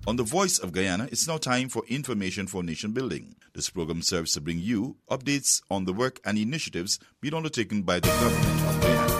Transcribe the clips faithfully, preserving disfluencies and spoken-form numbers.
On The Voice of Guyana, it's now time for Information for Nation Building. This program serves to bring you updates on the work and initiatives being undertaken by the government of Guyana.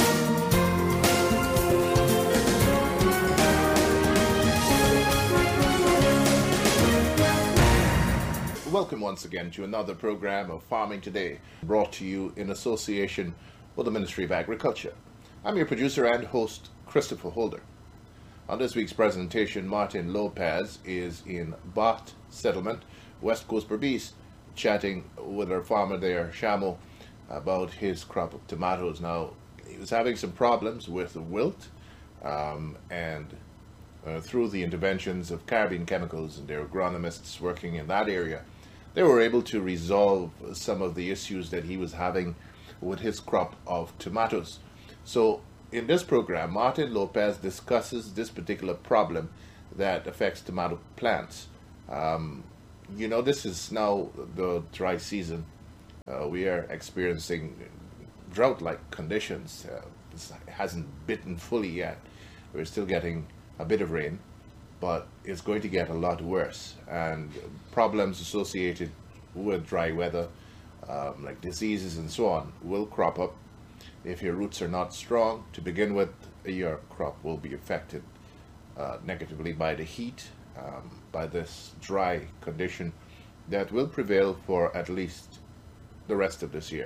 Welcome once again to another program of Farming Today, brought to you in association with the Ministry of Agriculture. I'm your producer and host, Christopher Holder. On this week's presentation, Martin Lopez is in Bat Settlement, West Coast Berbice, chatting with our farmer there, Shamo, about his crop of tomatoes. Now, he was having some problems with wilt, um, and uh, through the interventions of carbine chemicals and their agronomists working in that area, they were able to resolve some of the issues that he was having with his crop of tomatoes. So, in this program, Martin Lopez discusses this particular problem that affects tomato plants. Um, you know, this is now the dry season. Uh, we are experiencing drought-like conditions. Uh, it hasn't bitten fully yet. We're still getting a bit of rain, but it's going to get a lot worse. And problems associated with dry weather, um, like diseases and so on, will crop up. If your roots are not strong to begin with, your crop will be affected uh, negatively by the heat, um, by this dry condition that will prevail for at least the rest of this year.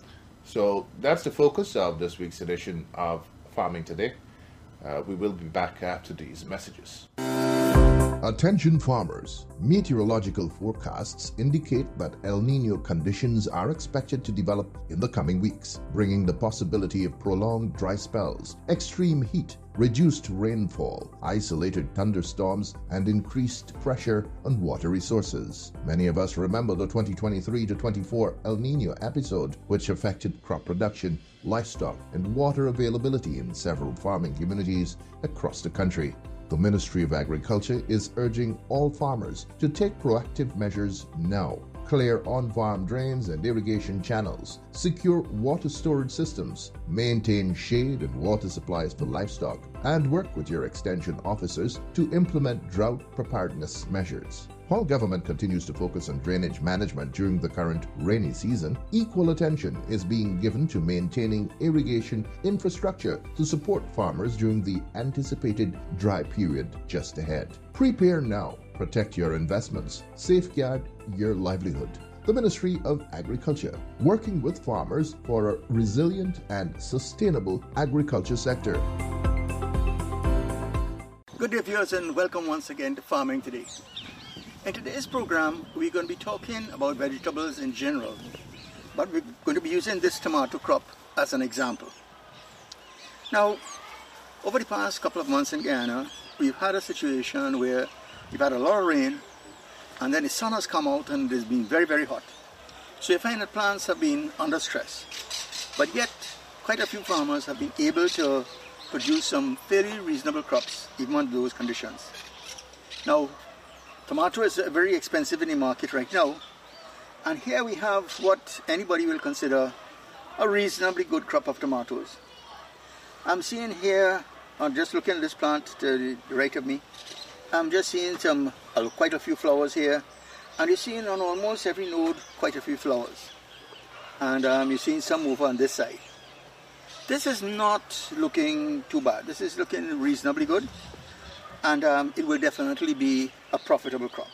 So that's the focus of this week's edition of Farming Today. Uh, we will be back after these messages. Attention farmers. Meteorological forecasts indicate that El Nino conditions are expected to develop in the coming weeks, bringing the possibility of prolonged dry spells, extreme heat, reduced rainfall, isolated thunderstorms, and increased pressure on water resources. Many of us remember the twenty twenty-three to twenty-four El Nino episode, which affected crop production, livestock, and water availability in several farming communities across the country. The Ministry of Agriculture is urging all farmers to take proactive measures now. Clear on-farm drains and irrigation channels, secure water storage systems, maintain shade and water supplies for livestock, and work with your extension officers to implement drought preparedness measures. While government continues to focus on drainage management during the current rainy season, equal attention is being given to maintaining irrigation infrastructure to support farmers during the anticipated dry period just ahead. Prepare now. Protect your investments. Safeguard your livelihood. The Ministry of Agriculture, working with farmers for a resilient and sustainable agriculture sector. Good day, viewers, and welcome once again to Farming Today. In today's program, we're going to be talking about vegetables in general, but we're going to be using this tomato crop as an example. Now, over the past couple of months in Guyana, we've had a situation where we've had a lot of rain, and then the sun has come out and it's been very, very hot. So you find that plants have been under stress. But yet, quite a few farmers have been able to produce some fairly reasonable crops, even under those conditions. Now, tomato is very expensive in the market right now, and here we have what anybody will consider a reasonably good crop of tomatoes. I'm seeing here, I'm just looking at this plant to the right of me, I'm just seeing some uh, quite a few flowers here, and you're seeing on almost every node quite a few flowers, and um, you're seeing some over on this side. This is not looking too bad. This is looking reasonably good, and um, it will definitely be a profitable crop.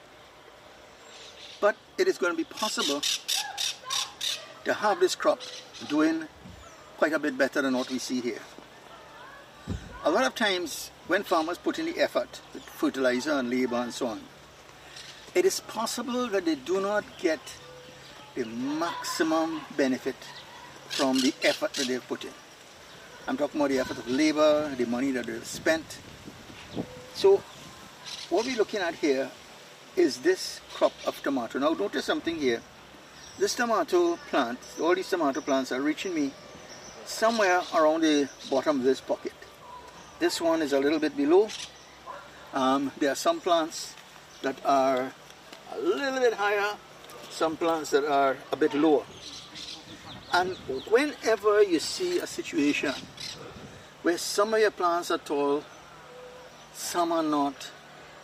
But it is going to be possible to have this crop doing quite a bit better than what we see here. A lot of times when farmers put in the effort with fertilizer and labor and so on, it is possible that they do not get the maximum benefit from the effort that they've put in. I'm talking about the effort of labor, the money that they've spent. So what we're looking at here is this crop of tomato. Now notice something here. This tomato plant, all these tomato plants are reaching me somewhere around the bottom of this pocket. This one is a little bit below. Um, there are some plants that are a little bit higher, some plants that are a bit lower. And whenever you see a situation where some of your plants are tall, some are not,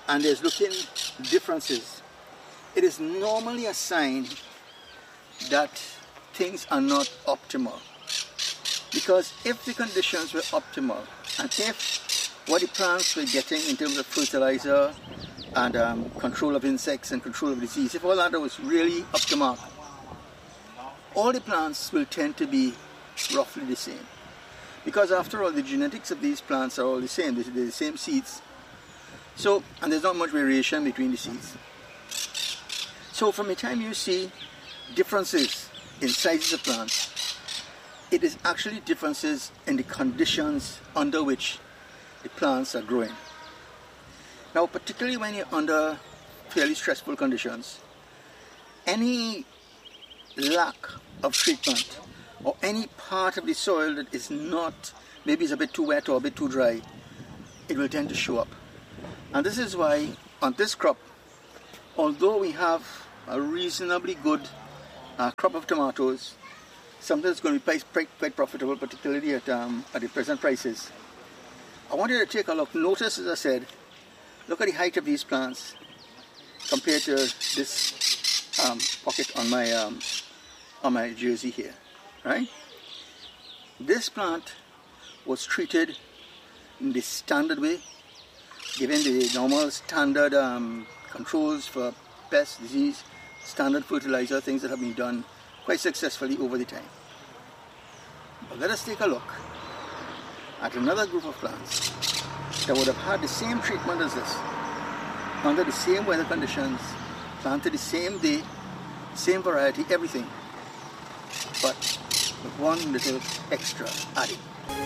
and there's looking differences, it is normally a sign that things are not optimal. Because if the conditions were optimal, and if what the plants were getting in terms of fertilizer and um, control of insects and control of disease, if all that was really up to mark, all the plants will tend to be roughly the same. Because after all, the genetics of these plants are all the same. They're the same seeds. So, and there's not much variation between the seeds. So from the time you see differences in sizes of plants, it is actually differences in the conditions under which the plants are growing. Now, particularly when you're under fairly stressful conditions, any lack of treatment or any part of the soil that is not, maybe it's a bit too wet or a bit too dry, it will tend to show up. And this is why on this crop, although we have a reasonably good uh, crop of tomatoes, something that's going to be quite, quite profitable, particularly at, um, at the present prices, I wanted to take a look. Notice, as I said, look at the height of these plants compared to this um, pocket on my um, on my jersey here, right? This plant was treated in the standard way, given the normal standard um, controls for pest, disease, standard fertilizer, things that have been done quite successfully over the time. But let us take a look at another group of plants that would have had the same treatment as this, under the same weather conditions, planted the same day, same variety, everything, but with one little extra added.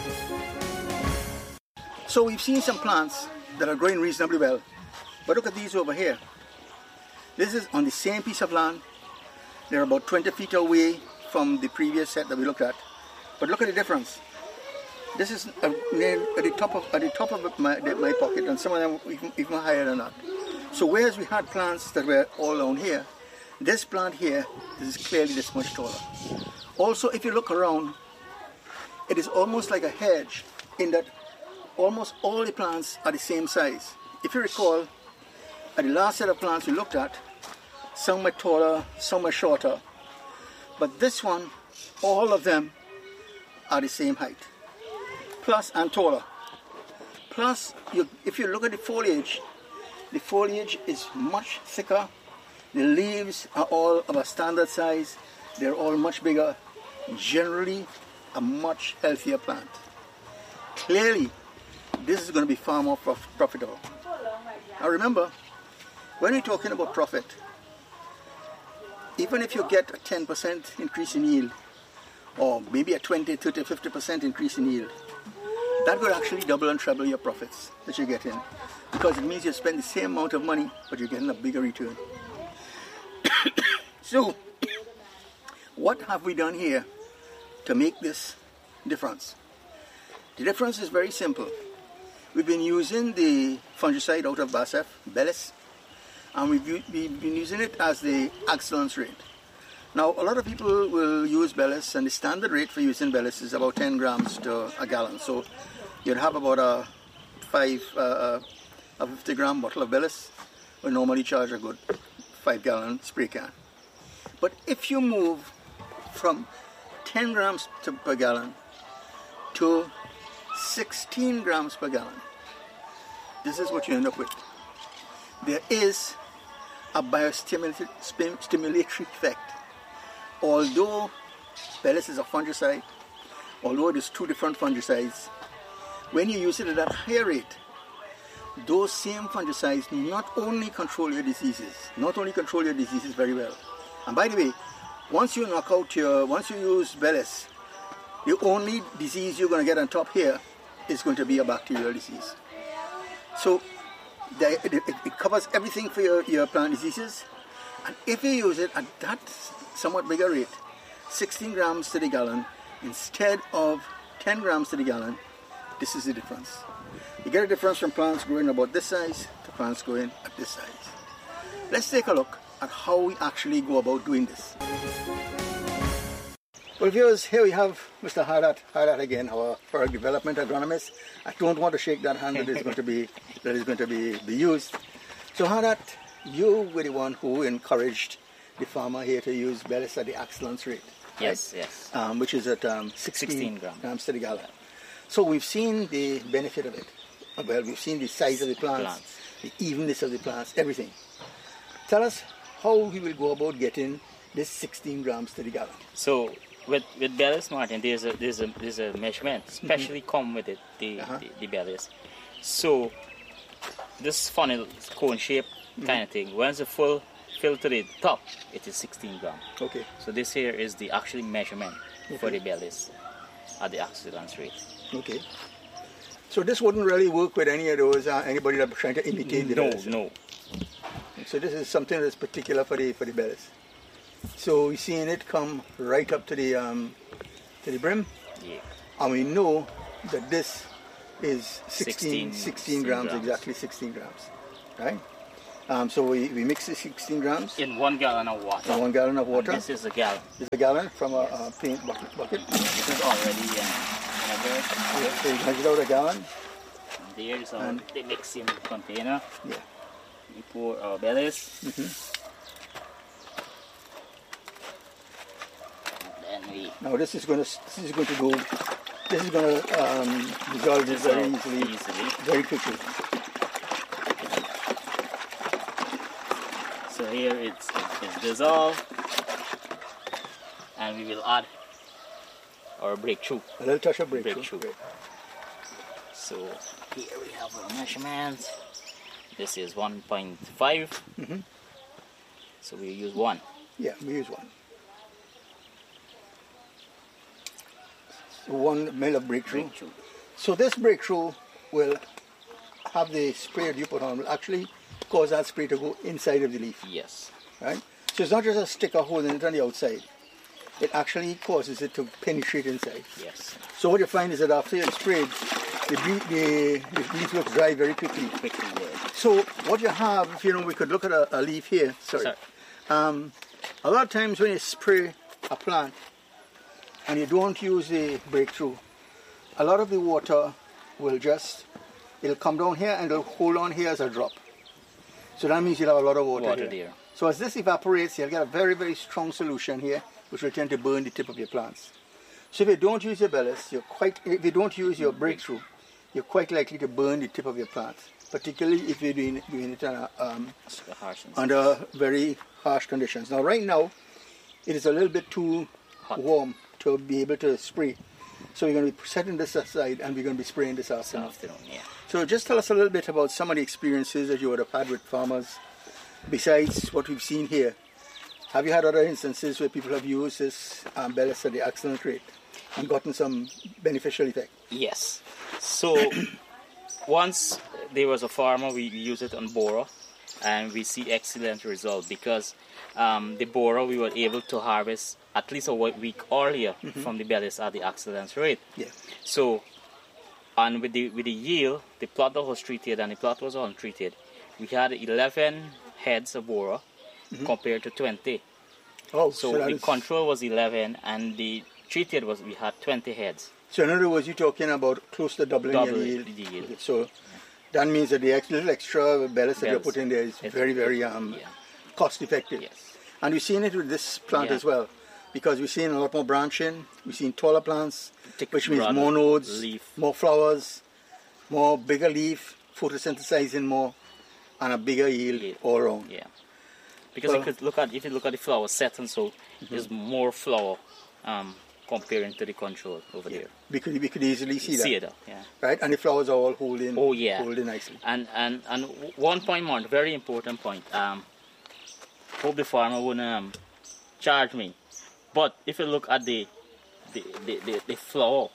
So we've seen some plants that are growing reasonably well, but look at these over here. This is on the same piece of land. They're about twenty feet away from the previous set that we looked at, but look at the difference. This is uh, near, at the top of at the top of my, my pocket, and some of them even, even higher than that. So whereas we had plants that were all down here, this plant here is clearly this much taller. Also, if you look around, it is almost like a hedge in that almost all the plants are the same size. If you recall, at the last set of plants we looked at, some were taller, some were shorter, but this one, all of them are the same height, plus and taller. Plus, you, if you look at the foliage, the foliage is much thicker, the leaves are all of a standard size, they're all much bigger, generally a much healthier plant. Clearly, this is going to be far more prof profitable. Now remember, when we're talking about profit, even if you get a ten percent increase in yield, or maybe a twenty, thirty, fifty percent increase in yield, that will actually double and treble your profits that you get in. Because it means you spend the same amount of money, but you're getting a bigger return. So, what have we done here to make this difference? The difference is very simple. We've been using the fungicide out of BASF, Bellis, and we've, we've been using it as the excellence rate. Now, a lot of people will use Bellis, and the standard rate for using Bellis is about ten grams to a gallon. So, you'd have about a five, uh, a fifty gram bottle of Bellis will normally charge a good five gallon spray can. But if you move from ten grams to, per gallon to sixteen grams per gallon, this is what you end up with. There is a biostimulatory effect. Although Bellis is a fungicide, although it is two different fungicides, when you use it at that higher rate, those same fungicides not only control your diseases, not only control your diseases very well. And by the way, once you knock out your, once you use Bellis, the only disease you're going to get on top here is going to be a bacterial disease. So the, it, it covers everything for your, your plant diseases. And if you use it at that somewhat bigger rate, sixteen grams to the gallon, instead of ten grams to the gallon, this is the difference. You get a difference from plants growing about this size to plants growing at this size. Let's take a look at how we actually go about doing this. Well, viewers, here we have Mister Hadat, Hadat again, our product development agronomist. I don't want to shake that hand that is going to be that is going to be, be used. So how that you were the one who encouraged the farmer here to use Bellis at the excellence rate. Yes, right? yes. Um, which is at um, sixteen, sixteen grams. grams to the gallon. So we've seen the benefit of it. Well, we've seen the size of the plants, Plants. the evenness of the plants, everything. Tell us how we will go about getting this sixteen grams to the gallon. So with with Bellis, Martin, there's a there's a there's a measurement, especially come with it, the, Uh-huh. the the Bellis. So this funnel cone shape kind of thing. Once the full fill to the top, it is sixteen grams. Okay. So this here is the actual measurement for Okay. the Bellis at the excellence rate. Okay. So this wouldn't really work with any of those uh, anybody that's trying to imitate the No, Bellis. no. So this is something that's particular for the for the Bellis. So we're seeing it come right up to the um, to the brim, Yeah. and we know that this is sixteen, sixteen, sixteen sixteen grams, grams. exactly sixteen grams, right? Um, so we, we mix the sixteen grams In one gallon of water. in one gallon of And water. this is a gallon. This is a gallon from a, a paint bucket. bucket. This is already in, in a bag. Yeah, so you measure out a gallon. There's our And- the mixing container. Yeah. We pour our Bellis. Mm-hmm. And then we Now this is going to this is going to go. This is going to um, dissolve this very dissolve easily, easily. very quickly. So here it's, it's dissolved. And we will add our breakthrough. A little touch of breakthrough. Breakthrough. Great. So here we have our measurements. This is one point five. Mhm. So we use one. Yeah, we use one. So one mil of breakthrough. Breakthrough. So this breakthrough will have the spray that you put on will actually cause that spray to go inside of the leaf, Yes. right? So it's not just a sticker holding it on the outside. It actually causes it to penetrate inside. Yes. So what you find is that after it's sprayed, the, ble- the, the leaf will dry very quickly. Quickly there. So what you have, if you know, we could look at a, a leaf here. Sorry. Sorry. Um, a lot of times when you spray a plant and you don't use the breakthrough, a lot of the water will just, it'll come down here and it'll hold on here as a drop. So that means you'll have a lot of water, Water here. there. So as this evaporates, you'll get a very, very strong solution here, which will tend to burn the tip of your plants. So if you don't use your Bellis, you're quite, if you don't use your breakthrough, you're quite likely to burn the tip of your plants, particularly if you're doing, doing it on a, um, It's the harsh and under very harsh conditions. Now right now, it is a little bit too Hot. warm to be able to spray. So we're going to be setting this aside and we're going to be spraying this this afternoon. afternoon, yeah. So just tell us a little bit about some of the experiences that you would have had with farmers, besides what we've seen here. Have you had other instances where people have used this um, Bellis at the excellent rate and gotten some beneficial effect? Yes. So once there was a farmer, we used it on Bora, and we see excellent result because um, the Bora we were able to harvest at least a week earlier from the Bellis at the excellence rate. Yeah. So, and with the with the yield, the plot that was treated and the plot was untreated, we had eleven heads of Bora compared to twenty. Oh, So, so, that the is, control was eleven, and the treated was we had twenty heads. so in other words, you're talking about close to doubling Double your yield. the yield. Okay, so that means that the ex- little extra Bellis that you're Bellis. putting there is It's- very, very um, yeah. cost effective. Yes. And we've seen it with this plant Yeah. as well, because we've seen a lot more branching, we've seen taller plants, Thick which means broad more nodes, leaf. more flowers, more bigger leaf, photosynthesizing more, and a bigger yield Yeah. all around. Yeah, because Well- you could look at if you look at the flower set and so there's more flower um, comparing to the control over there. We could, we could easily see that, See it, yeah. right? And the flowers are all holding, Oh yeah. holding nicely. And and and w- one point more, very important point. Um, hope the farmer wouldn't um, charge me, but if you look at the the the, the, the flower,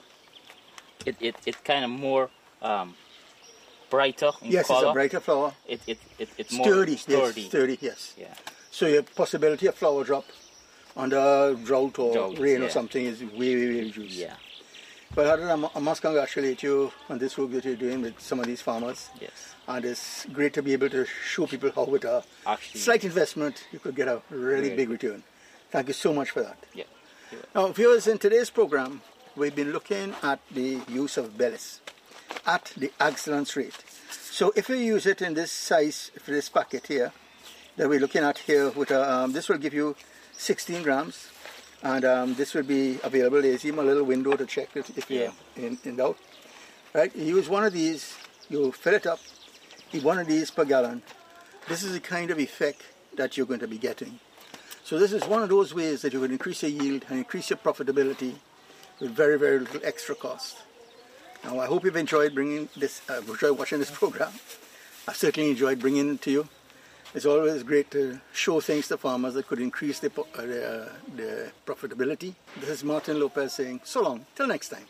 it it it kind of more um, brighter in Yes, color. it's a brighter flower. It it it it's more Sturdy, sturdy. yes, sturdy, yes. Yeah. So your possibility of flower drop under drought or Drought, rain or yeah. something is way, way, way reduced. Yeah. But Harun, I mu- I must congratulate you on this work that you're doing with some of these farmers. Yes. And it's great to be able to show people how with a Actually- slight investment you could get a really Right. big return. Thank you so much for that. Yeah. Now, viewers, in today's program, we've been looking at the use of Bellis at the excellence rate. So if you use it in this size, for this packet here, that we're looking at here, with a, um, this will give you sixteen grams, and um, this will be available. There's even a little window to check it if you're yeah. in, in doubt. Right? You use one of these, you fill it up, you one of these per gallon. This is the kind of effect that you're going to be getting. So this is one of those ways that you can increase your yield and increase your profitability with very, very little extra cost. Now, I hope you've enjoyed bringing this, uh, enjoyed watching this program. I've certainly enjoyed bringing it to you. It's always great to show things to farmers that could increase their, uh, their, their profitability. This is Martin Lopez saying so long, till next time.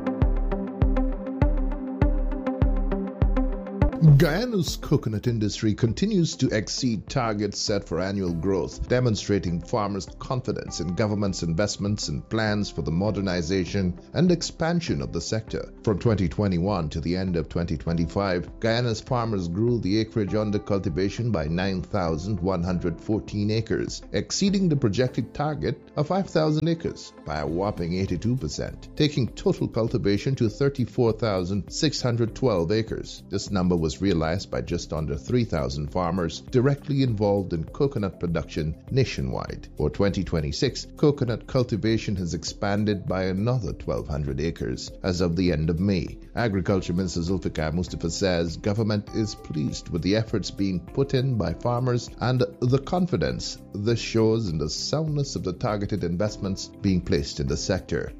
Guyana's coconut industry continues to exceed targets set for annual growth, demonstrating farmers' confidence in government's investments and plans for the modernization and expansion of the sector. From twenty twenty-one to the end of twenty twenty-five, Guyana's farmers grew the acreage under cultivation by nine thousand one hundred fourteen acres, exceeding the projected target of five thousand acres by a whopping eighty-two percent, taking total cultivation to thirty-four thousand six hundred twelve acres. This number was realized by just under three thousand farmers directly involved in coconut production nationwide. For twenty twenty-six, coconut cultivation has expanded by another twelve hundred acres as of the end of May. Agriculture Minister Zulfikar Mustafa says government is pleased with the efforts being put in by farmers and the confidence this shows in the soundness of the targeted investments being placed in the sector.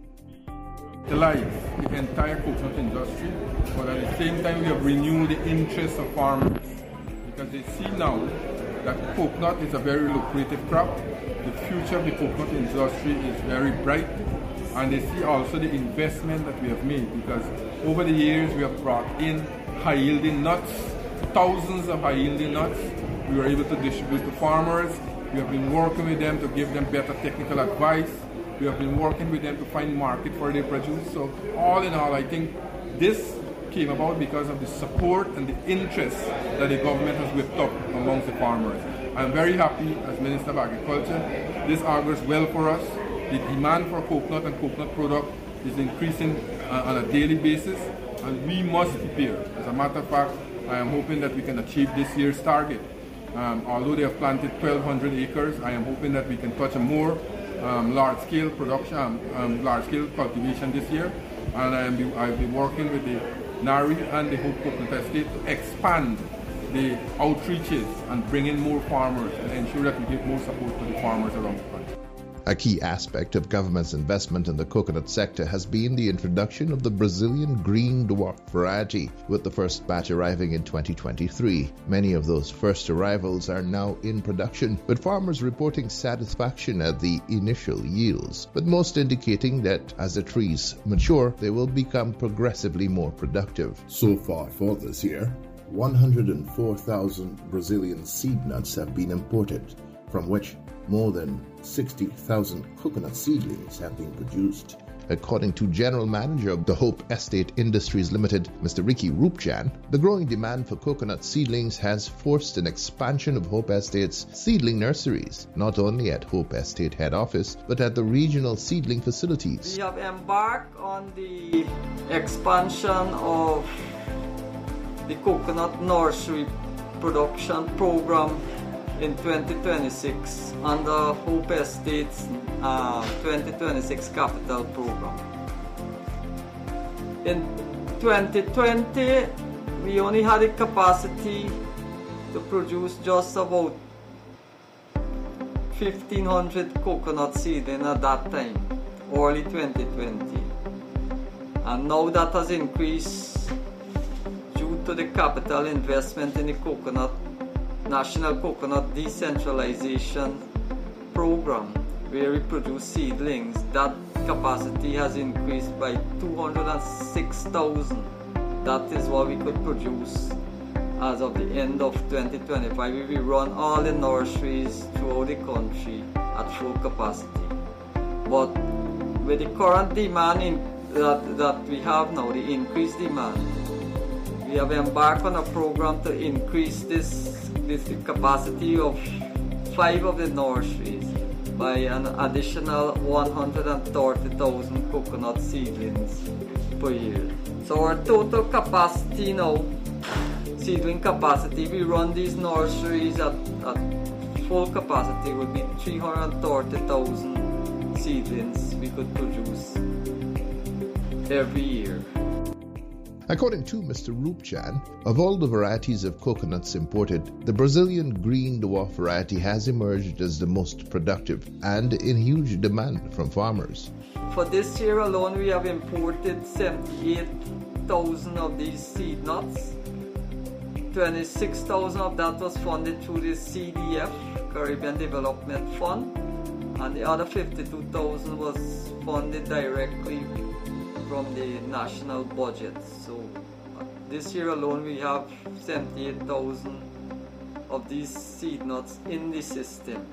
Alive the entire coconut industry, but at the same time we have renewed the interest of farmers because they see now that coconut is a very lucrative crop. The future of the coconut industry is very bright, and they see also the investment that we have made because over the years we have brought in high-yielding nuts, thousands of high-yielding nuts. We were able to distribute to farmers. We have been working with them to give them better technical advice. We have been working with them to find market for their produce. So all in all, I think this came about because of the support and the interest that the government has whipped up amongst the farmers. I'm very happy as Minister of Agriculture. This augurs well for us. The demand for coconut and coconut product is increasing uh, on a daily basis, and we must prepare. As a matter of fact, I am hoping that we can achieve this year's target. Um, although they have planted twelve hundred acres, I am hoping that we can touch a more Um, large-scale production, um, um, large-scale cultivation this year, and I am be, I'll be working with the Nari and the Hope Coconut Estate to expand the outreaches and bring in more farmers and ensure that we give more support to the farmers around the country. A key aspect of government's investment in the coconut sector has been the introduction of the Brazilian green dwarf variety, with the first batch arriving in twenty twenty-three. Many of those first arrivals are now in production, with farmers reporting satisfaction at the initial yields, but most indicating that as the trees mature, they will become progressively more productive. So far for this year, one hundred four thousand Brazilian seed nuts have been imported, from which more than sixty thousand coconut seedlings have been produced. According to General Manager of the Hope Estate Industries Limited, Mister Ricky Rupchan, the growing demand for coconut seedlings has forced an expansion of Hope Estate's seedling nurseries, not only at Hope Estate head office, but at the regional seedling facilities. We have embarked on the expansion of the coconut nursery production program in twenty twenty-six under Hope Estate's uh, twenty twenty-six capital program. In twenty twenty, we only had the capacity to produce just about fifteen hundred coconut seedlings at that time, early twenty twenty. And now that has increased due to the capital investment in the coconut National Coconut Decentralization Program, where we produce seedlings. That capacity has increased by two hundred six thousand. That is what we could produce as of the end of twenty twenty-five. We will run all the nurseries throughout the country at full capacity. But with the current demand in, that, that we have now, the increased demand, we have embarked on a program to increase this This the capacity of five of the nurseries by an additional one hundred thirty thousand coconut seedlings per year. So our total capacity now seedling capacity. We run these nurseries at, at full capacity would be three hundred thirty thousand seedlings we could produce every year. According to Mister Roopchan, of all the varieties of coconuts imported, the Brazilian green dwarf variety has emerged as the most productive and in huge demand from farmers. For this year alone, we have imported seventy-eight thousand of these seed nuts. twenty-six thousand of that was funded through the C D F, Caribbean Development Fund, and the other fifty-two thousand was funded directly from the national budget. So uh, this year alone we have seventy-eight thousand of these seed nuts in the system.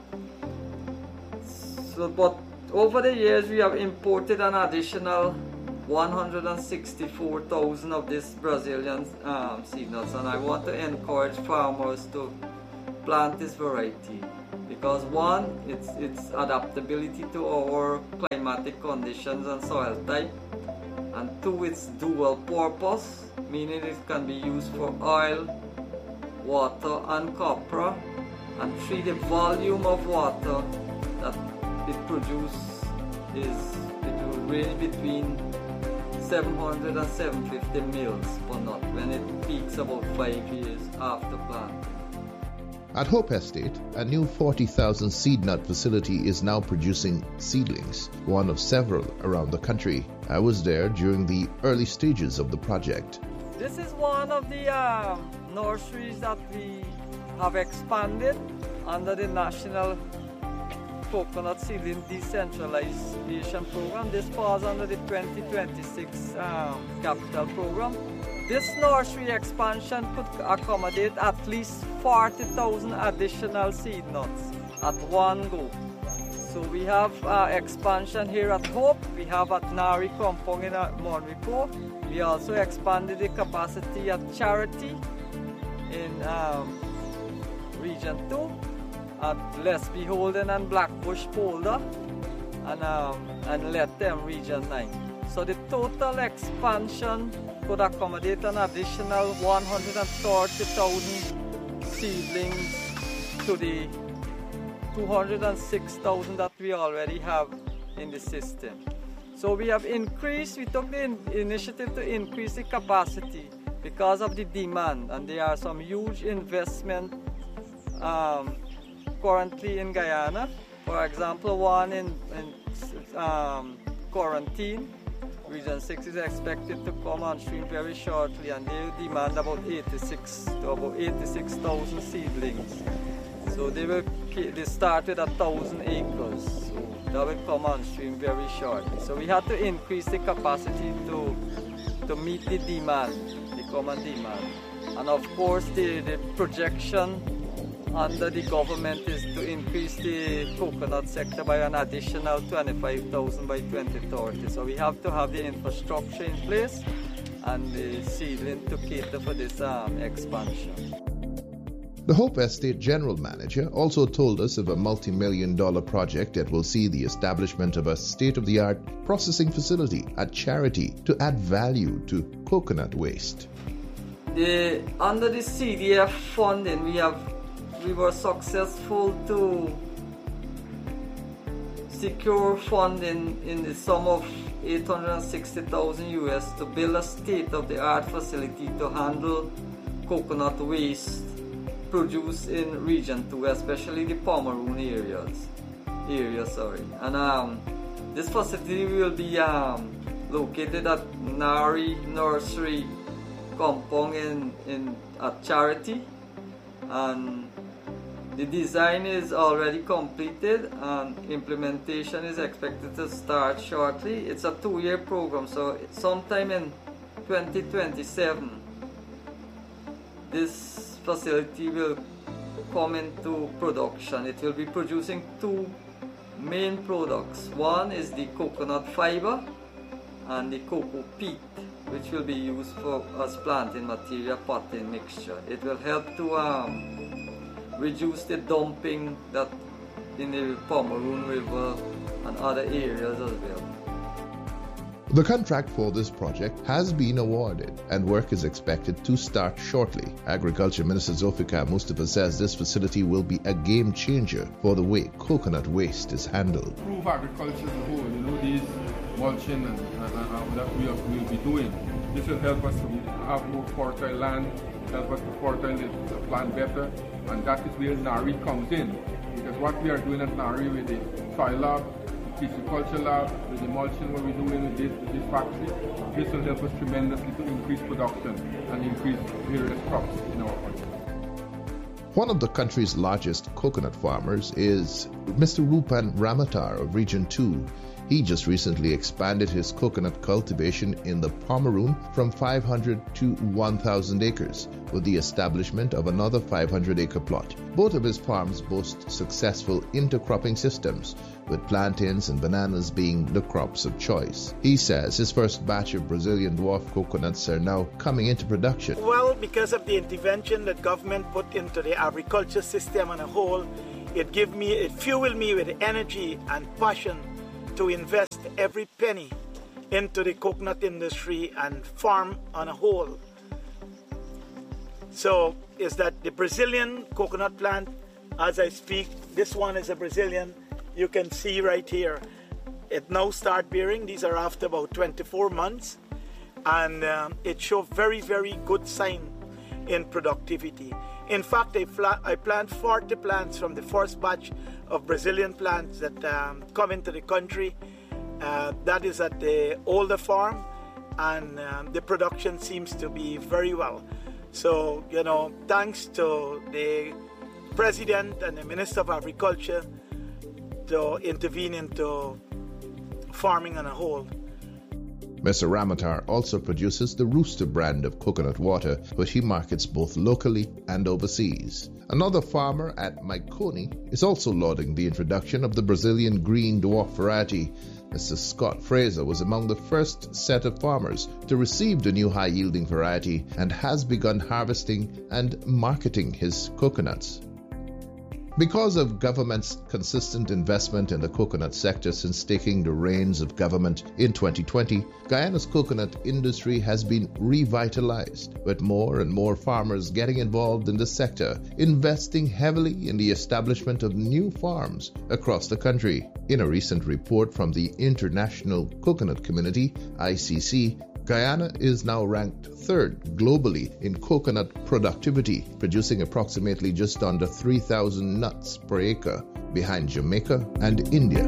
So, but over the years we have imported an additional one hundred sixty-four thousand of this Brazilian um, seed nuts, and I want to encourage farmers to plant this variety because one, it's its adaptability to our climatic conditions and soil type, and two, it's dual purpose, meaning it can be used for oil, water and copra, and three, the volume of water that it produces is, it will range between seven hundred and seven hundred fifty mils per nut when it peaks about five years after planting. At Hope Estate, a new forty thousand seed nut facility is now producing seedlings, one of several around the country. I was there during the early stages of the project. This is one of the uh, nurseries that we have expanded under the National Coconut Seedling Decentralization Program. This falls under the twenty twenty-six um, capital program. This nursery expansion could accommodate at least forty thousand additional seed nuts at one go. So we have uh, expansion here at Hope, we have at Nari Compound in uh, Monrico. We also expanded the capacity at Charity in um, Region two, at Les Beholden and Blackbush Polder, and, um, and Let Them Region nine. So the total expansion could accommodate an additional one hundred thirty thousand seedlings to the two hundred six thousand that we already have in the system. So we have increased, we took the in initiative to increase the capacity because of the demand, and there are some huge investment um, currently in Guyana. For example, one in, in um, Quarantine. Region six is expected to come on stream very shortly, and they demand about eighty-six to about eighty-six thousand seedlings. So they will they start with a thousand acres. So that will come on stream very shortly. So we had to increase the capacity to to meet the demand, the common demand, and of course the, the projection under the government is to increase the coconut sector by an additional twenty-five thousand by twenty thirty. So we have to have the infrastructure in place and the seedling to cater for this um, expansion. The Hope Estate General Manager also told us of a multi-million dollar project that will see the establishment of a state-of-the-art processing facility at Charity to add value to coconut waste. The, under the C D F funding, we have we were successful to secure funding in the sum of eight hundred sixty thousand U S to build a state-of-the-art facility to handle coconut waste produced in Region two, especially the Pomeroon areas. Area, sorry. And um, this facility will be um, located at Nari Nursery Compound in, in at Charity, and the design is already completed and implementation is expected to start shortly. It's a two-year program, so sometime in twenty twenty-seven, this facility will come into production. It will be producing two main products. One is the coconut fiber and the cocoa peat, which will be used for as planting material potting mixture. It will help to um, reduce the dumping that in the Pomeroon River and other areas as well. The contract for this project has been awarded and work is expected to start shortly. Agriculture Minister Zulfikar Mustafa says this facility will be a game changer for the way coconut waste is handled. Improve agriculture as a whole, you know, these mulching and, and, and that we will be doing. This will help us to have more fertile land, help us to fertilize the plant better, and that is where NARI comes in. Because what we are doing at NARI with the soil lab, pisciculture lab, with the mulching what we're doing with this, with this factory, this will help us tremendously to increase production and increase various crops in our country. One of the country's largest coconut farmers is Mister Rupan Ramatar of Region two. He just recently expanded his coconut cultivation in the Pomeroon from five hundred to one thousand acres with the establishment of another five hundred acre plot. Both of his farms boast successful intercropping systems, with plantains and bananas being the crops of choice. He says his first batch of Brazilian dwarf coconuts are now coming into production. Well, because of the intervention that government put into the agriculture system on a whole, it give me, it fueled me with energy and passion to invest every penny into the coconut industry and farm on a whole. So is that the Brazilian coconut plant, as I speak, this one is a Brazilian, you can see right here. It now start bearing, these are after about twenty-four months, and um, it show very, very good sign in productivity. In fact, I, fla- I plant forty plants from the first batch of Brazilian plants that um, come into the country. Uh, that is at the older farm, and um, the production seems to be very well. So, you know, thanks to the President and the Minister of Agriculture to intervene into farming on a whole. Mister Ramatar also produces the Rooster brand of coconut water, which he markets both locally and overseas. Another farmer at Maikoni is also lauding the introduction of the Brazilian green dwarf variety. Mister Scott Fraser was among the first set of farmers to receive the new high-yielding variety and has begun harvesting and marketing his coconuts. Because of government's consistent investment in the coconut sector since taking the reins of government in twenty twenty, Guyana's coconut industry has been revitalized, with more and more farmers getting involved in the sector, investing heavily in the establishment of new farms across the country. In a recent report from the International Coconut Community, I C C, Guyana is now ranked third globally in coconut productivity, producing approximately just under three thousand nuts per acre, behind Jamaica and India.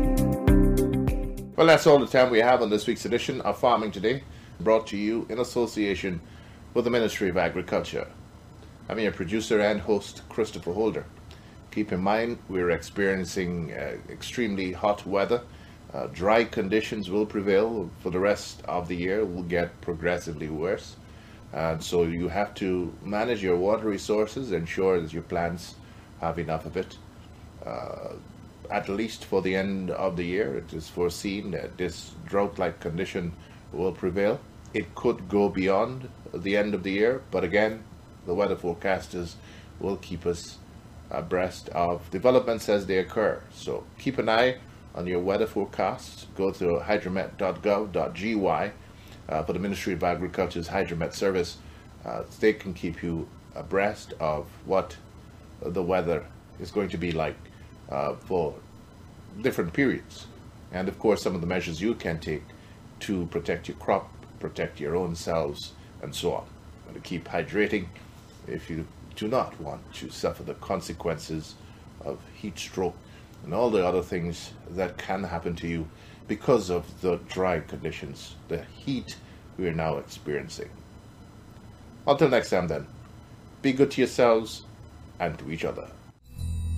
Well, that's all the time we have on this week's edition of Farming Today, brought to you in association with the Ministry of Agriculture. I'm your producer and host, Christopher Holder. Keep in mind, we're experiencing uh, extremely hot weather. Uh, dry conditions will prevail for the rest of the year. It will get progressively worse. And so you have to manage your water resources, ensure that your plants have enough of it. Uh, at least for the end of the year, it is foreseen that this drought-like condition will prevail. It could go beyond the end of the year, but again, the weather forecasters will keep us abreast of developments as they occur. So keep an eye on your weather forecasts. Go to hydromet dot gov dot g y uh, for the Ministry of Agriculture's Hydromet service. Uh, they can keep you abreast of what the weather is going to be like uh, for different periods. And of course, some of the measures you can take to protect your crop, protect your own selves, and so on. And to keep hydrating if you do not want to suffer the consequences of heat stroke and all the other things that can happen to you because of the dry conditions, the heat we are now experiencing. Until next time then, be good to yourselves and to each other.